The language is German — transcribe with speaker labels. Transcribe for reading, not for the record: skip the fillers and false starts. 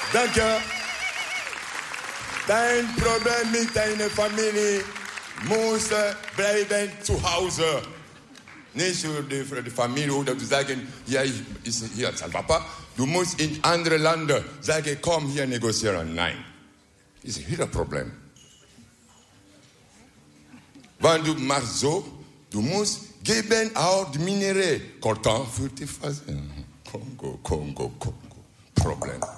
Speaker 1: Danke. Dein Problem mit deiner Familie muss bleiben zu Hause. Nicht für die Familie oder zu sagen, hier ist hier Papa. Du musst in andere Länder sagen, komm hier negozieren. Nein. Das ist wieder ein Problem. Wenn du machst so, du musst geben auch die Minerais. Coltan für die Phase. Kongo. Problem.